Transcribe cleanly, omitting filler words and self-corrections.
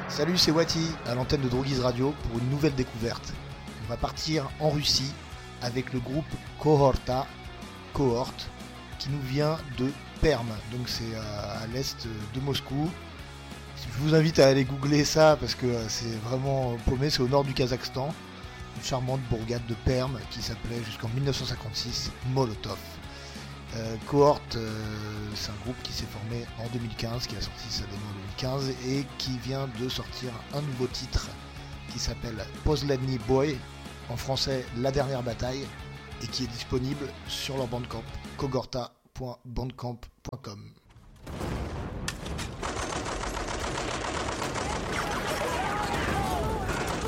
Salut, c'est Wati à l'antenne de Droguise Radio pour une nouvelle découverte. On va partir en Russie avec le groupe Kohorta, Cohorte, qui nous vient de Perm, donc c'est à l'est de Moscou. Je vous invite à aller googler ça parce que c'est vraiment paumé, c'est au nord du Kazakhstan. Une charmante bourgade de Perm qui s'appelait jusqu'en 1956 Molotov. Cohorte, c'est un groupe qui s'est formé en 2015, qui a sorti sa démo en 2015 et qui vient de sortir un nouveau titre qui s'appelle Posledny Boy, en français La Dernière Bataille, et qui est disponible sur leur bandcamp, kohorta.bandcamp.com.